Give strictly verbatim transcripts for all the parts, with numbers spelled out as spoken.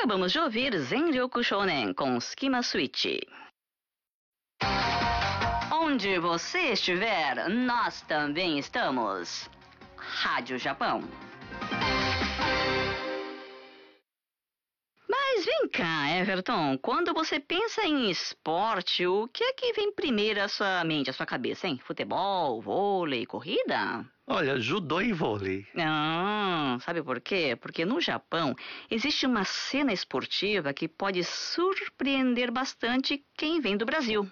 Acabamos de ouvir Zenryoku Shounen com Skima Switch. Onde você estiver, nós também estamos. Rádio Japão. Mas vem cá, Everton, quando você pensa em esporte, o que é que vem primeiro à sua mente, à sua cabeça, hein? Futebol, vôlei, corrida? Olha, judô e vôlei. Ah, sabe por quê? Porque no Japão existe uma cena esportiva que pode surpreender bastante quem vem do Brasil.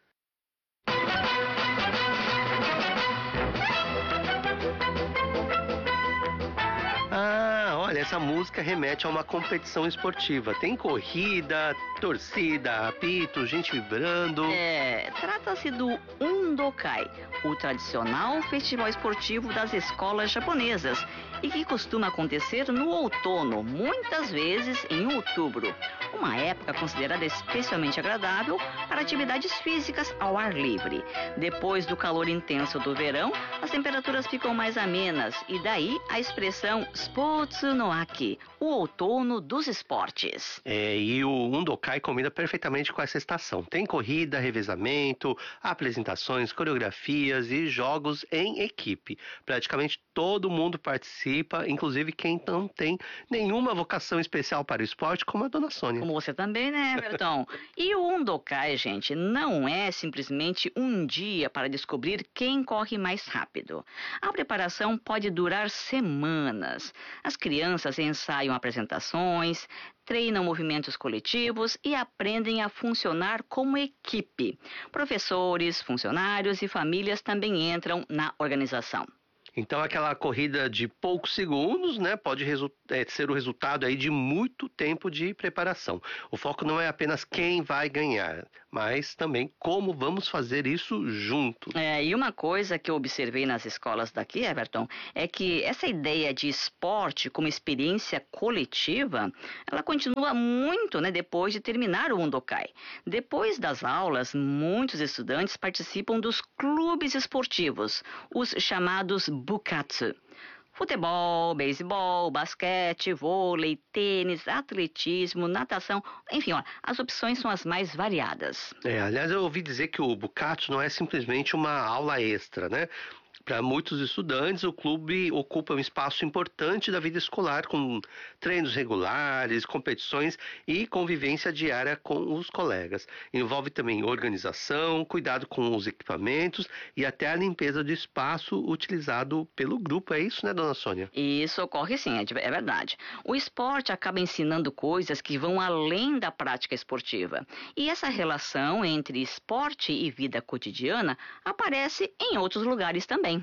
Ah, olha, essa música remete a uma competição esportiva. Tem corrida, torcida, apito, gente vibrando. É, trata-se do Undokai, o tradicional festival esportivo das escolas japonesas, e que costuma acontecer no outono, muitas vezes em outubro. Uma época considerada especialmente agradável para atividades físicas ao ar livre. Depois do calor intenso do verão, as temperaturas ficam mais amenas, e daí a expressão Spotsu no Aki, o outono dos esportes. É, e o Undokai combina perfeitamente com essa estação. Tem corrida, revezamento, apresentações, coreografias e jogos em equipe. Praticamente todo mundo participa, inclusive quem não tem nenhuma vocação especial para o esporte, como a dona Sônia. Como você também, né, Everton? E o Undokai, gente, não é simplesmente um dia para descobrir quem corre mais rápido. A preparação pode durar semanas. As crianças ensaiam apresentações, treinam movimentos coletivos e aprendem a funcionar como equipe. Professores, funcionários e famílias também entram na organização. Então aquela corrida de poucos segundos, né, pode resu- é, ser o resultado aí de muito tempo de preparação. O foco não é apenas quem vai ganhar, mas também como vamos fazer isso juntos. É, e uma coisa que eu observei nas escolas daqui, Everton, é que essa ideia de esporte como experiência coletiva, ela continua muito, né, depois de terminar o Undokai. Depois das aulas, muitos estudantes participam dos clubes esportivos, os chamados Bukatsu. Futebol, beisebol, basquete, vôlei, tênis, atletismo, natação, enfim, ó, as opções são as mais variadas. É, aliás, eu ouvi dizer que o Bukatsu não é simplesmente uma aula extra, né? Para muitos estudantes, o clube ocupa um espaço importante da vida escolar, com treinos regulares, competições e convivência diária com os colegas. Envolve também organização, cuidado com os equipamentos e até a limpeza do espaço utilizado pelo grupo. É isso, né, dona Sônia? Isso ocorre sim, é de- é verdade. O esporte acaba ensinando coisas que vão além da prática esportiva. E essa relação entre esporte e vida cotidiana aparece em outros lugares também.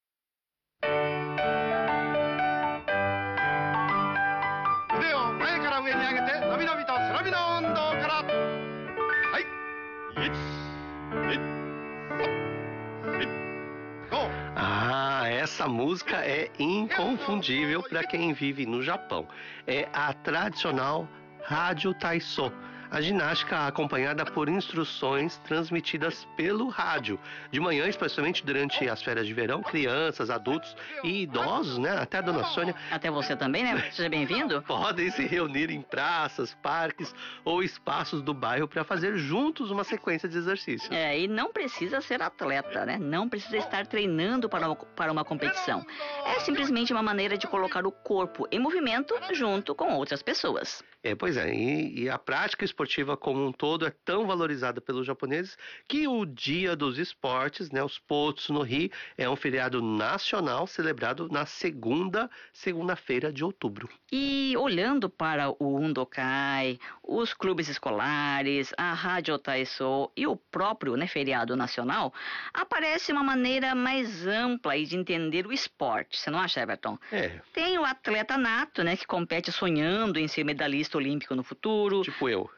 腕を前から上に上げてのびのびと背伸びの運動からはいいちにさんいご Ah, essa música é inconfundível para quem vive no Japão. É a tradicional Rádio Taiso, a ginástica acompanhada por instruções transmitidas pelo rádio. De manhã, especialmente durante as férias de verão, crianças, adultos e idosos, né, até a dona Sônia, Até você também, né? Seja bem-vindo. podem se reunir em praças, parques ou espaços do bairro para fazer juntos uma sequência de exercícios. É, e não precisa ser atleta, né? Não precisa estar treinando para uma, para uma competição. É simplesmente uma maneira de colocar o corpo em movimento junto com outras pessoas. É, pois é, e, e a prática esportiva como um todo é tão valorizada pelos japoneses que o Dia dos Esportes, né, os Potsu no Hi, é um feriado nacional celebrado na segunda segunda-feira de outubro. E olhando para o Undokai, os clubes escolares, a Rádio Taiso e o próprio, né, feriado nacional, aparece uma maneira mais ampla aí de entender o esporte. Você não acha, Everton? É, Tem o atleta nato, né, que compete sonhando em ser medalhista olímpico no futuro. tipo eu.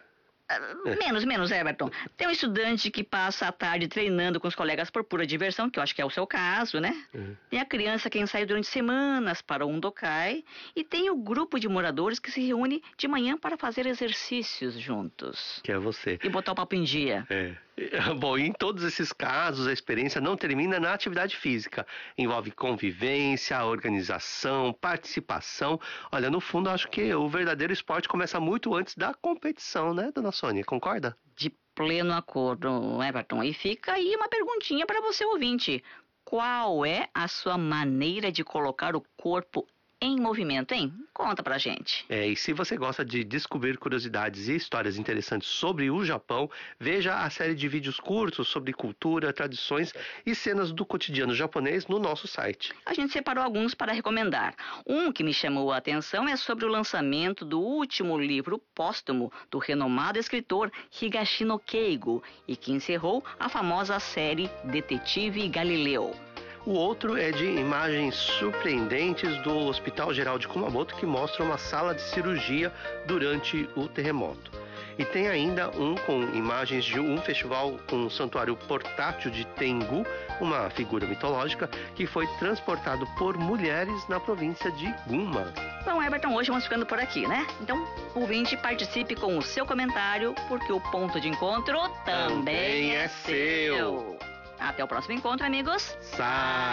Menos, menos, Everton. Tem um estudante que passa a tarde treinando com os colegas por pura diversão, que eu acho que é o seu caso, né? Uhum. Tem a criança que sai durante semanas para o Undokai. E tem o grupo de moradores que se reúne de manhã para fazer exercícios juntos. Que é você. E botar o papo em dia. É. Bom, em todos esses casos, a experiência não termina na atividade física. Envolve convivência, organização, participação. Olha, no fundo, acho que o verdadeiro esporte começa muito antes da competição, né, dona Sônia? Concorda? De pleno acordo, Everton. E fica aí uma perguntinha para você, ouvinte. Qual é a sua maneira de colocar o corpo em movimento, hein? Conta pra gente. É, e se você gosta de descobrir curiosidades e histórias interessantes sobre o Japão, veja a série de vídeos curtos sobre cultura, tradições e cenas do cotidiano japonês no nosso site. A gente separou alguns para recomendar. Um que me chamou a atenção é sobre o lançamento do último livro póstumo do renomado escritor Higashino Keigo e que encerrou a famosa série Detetive Galileu. O outro é de imagens surpreendentes do Hospital Geral de Kumamoto, que mostra uma sala de cirurgia durante o terremoto. E tem ainda um com imagens de um festival com um santuário portátil de Tengu, uma figura mitológica, que foi transportado por mulheres na província de Gunma. Bom, Everton, hoje vamos ficando por aqui, né? Então, ouvinte, participe com o seu comentário, porque o ponto de encontro também, Também é é seu. seu. Até o próximo encontro, amigos. Sa